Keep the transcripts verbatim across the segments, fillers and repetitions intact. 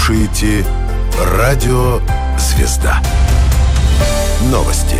слушаете «Радио Звезда». Новости.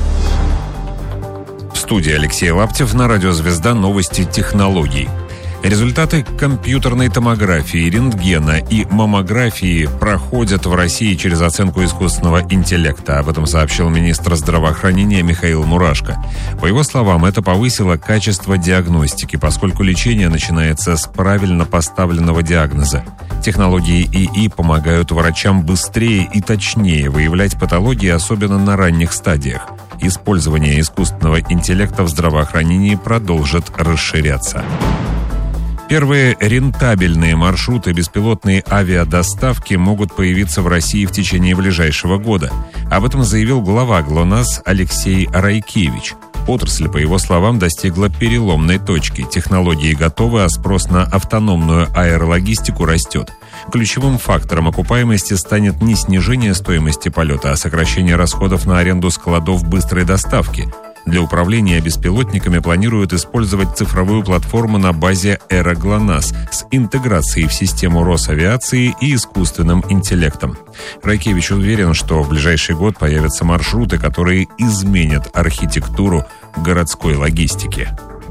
В студии Алексей Лаптев. На «Радио Звезда» новости технологий. Результаты компьютерной томографии, рентгена и маммографии проходят в России через оценку искусственного интеллекта. Об этом сообщил министр здравоохранения Михаил Мурашко. По его словам, это повысило качество диагностики, поскольку лечение начинается с правильно поставленного диагноза. Технологии ИИ помогают врачам быстрее и точнее выявлять патологии, особенно на ранних стадиях. Использование искусственного интеллекта в здравоохранении продолжит расширяться. Первые рентабельные маршруты беспилотной авиадоставки могут появиться в России в течение ближайшего года. Об этом заявил глава ГЛОНАСС Алексей Райкевич. Отрасль, по его словам, достигла переломной точки. Технологии готовы, а спрос на автономную аэрологистику растет. Ключевым фактором окупаемости станет не снижение стоимости полета, а сокращение расходов на аренду складов быстрой доставки. Для управления беспилотниками планируют использовать цифровую платформу на базе «Эра-ГЛОНАСС» с интеграцией в систему Росавиации и искусственным интеллектом. Райкевич уверен, что в ближайший год появятся маршруты, которые изменят архитектуру городской логистики.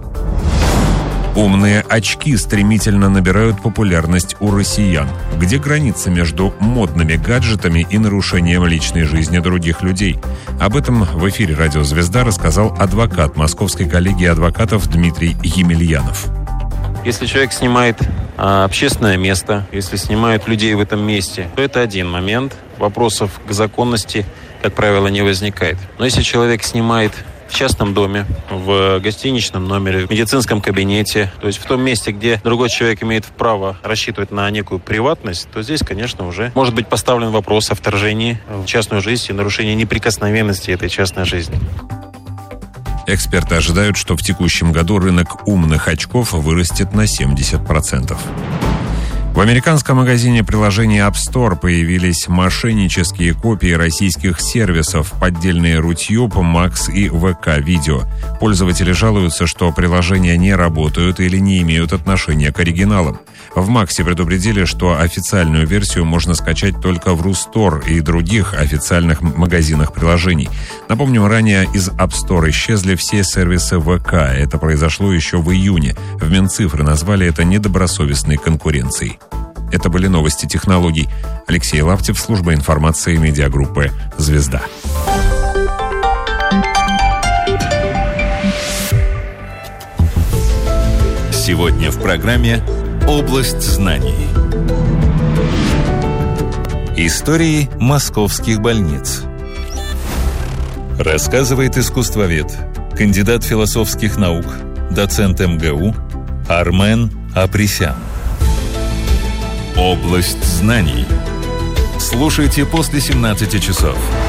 Умные очки стремительно набирают популярность у россиян. Где граница между модными гаджетами и нарушением личной жизни других людей? Об этом в эфире «Радио Звезда» рассказал адвокат Московской коллегии адвокатов Дмитрий Емельянов. Если человек снимает а, общественное место, если снимает людей в этом месте, то это один момент. Вопросов к законности, как правило, не возникает. Но если человек снимает в частном доме, в гостиничном номере, в медицинском кабинете, то есть в том месте, где другой человек имеет право рассчитывать на некую приватность, то здесь, конечно, уже может быть поставлен вопрос о вторжении в частную жизнь и нарушении неприкосновенности этой частной жизни. Эксперты ожидают, что в текущем году рынок умных очков вырастет на семьдесят процентов. В американском магазине приложений App Store появились мошеннические копии российских сервисов, поддельные Рутюб, Макс и ВК-видео. Пользователи жалуются, что приложения не работают или не имеют отношения к оригиналам. В Максе предупредили, что официальную версию можно скачать только в Рустор и других официальных магазинах приложений. Напомним, ранее из App Store исчезли все сервисы ВК. Это произошло еще в июне. В Минцифры назвали это недобросовестной конкуренцией. Это были новости технологий. Алексей Лаптев, служба информации медиагруппы «Звезда». Сегодня в программе «Область знаний». Истории московских больниц. Рассказывает искусствовед, кандидат философских наук, доцент эм гэ у Армен Апресян. «Область знаний». Слушайте после семнадцати часов.